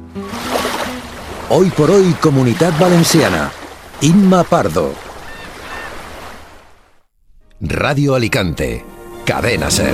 Hoy por hoy, Comunitat Valenciana. Inma Pardo. Radio Alicante. Cadena SER.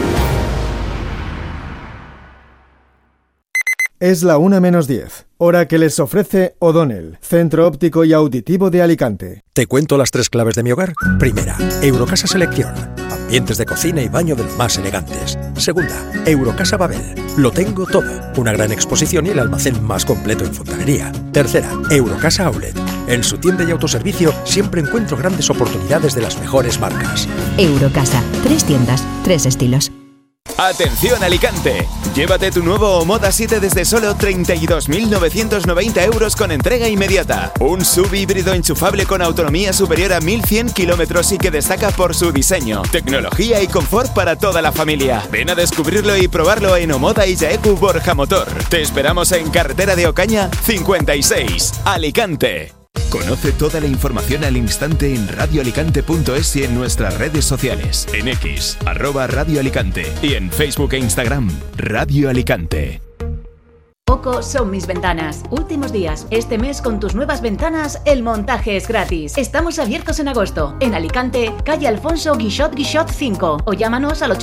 Es la 1:10, hora que les ofrece O'Donnell, Centro Óptico y Auditivo de Alicante. Te cuento las 3 claves de mi hogar. Primera, Eurocasa Selección. Ambientes de cocina y baño de los más elegantes. Segunda, Eurocasa Babel. Lo tengo todo. Una gran exposición y el almacén más completo en fontanería. Tercera, Eurocasa Outlet. En su tienda y autoservicio siempre encuentro grandes oportunidades de las mejores marcas. Eurocasa. 3 tiendas, 3 estilos. ¡Atención, Alicante! Llévate tu nuevo Omoda 7 desde solo 32.990 euros con entrega inmediata. Un SUV híbrido enchufable con autonomía superior a 1.100 kilómetros y que destaca por su diseño, tecnología y confort para toda la familia. Ven a descubrirlo y probarlo en Omoda y Yaeku Borja Motor. Te esperamos en Carretera de Ocaña 56, Alicante. Conoce toda la información al instante en radioalicante.es y en nuestras redes sociales. En X, @radioalicante y en Facebook e Instagram, Radio Alicante. OCO son mis ventanas. Últimos días. Este mes con tus nuevas ventanas, el montaje es gratis. Estamos abiertos en agosto. En Alicante, calle Alfonso Guixot 5. O llámanos al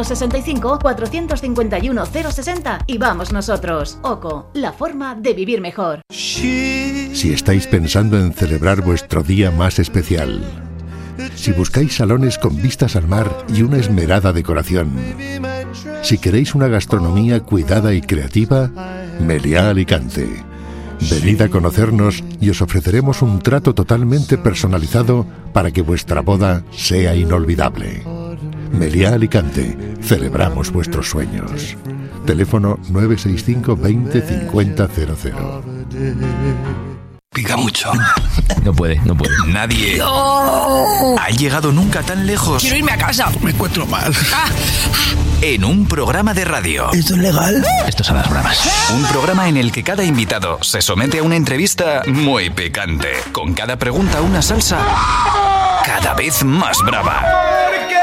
865-451-060 y vamos nosotros. OCO, la forma de vivir mejor. Si estáis pensando en celebrar vuestro día más especial, si buscáis salones con vistas al mar y una esmerada decoración, si queréis una gastronomía cuidada y creativa, Meliá Alicante. Venid a conocernos y os ofreceremos un trato totalmente personalizado para que vuestra boda sea inolvidable. Meliá Alicante. Celebramos vuestros sueños. Teléfono 965 20 50 00. Pica mucho. No puede. Nadie ha llegado nunca tan lejos. Quiero irme a casa. Me encuentro mal. En un programa de radio. ¿Esto es legal? Esto es a las bravas. Un programa en el que cada invitado se somete a una entrevista muy picante. Con cada pregunta una salsa cada vez más brava. Porque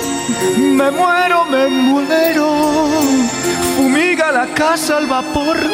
me muero. Fumiga la casa al vapor.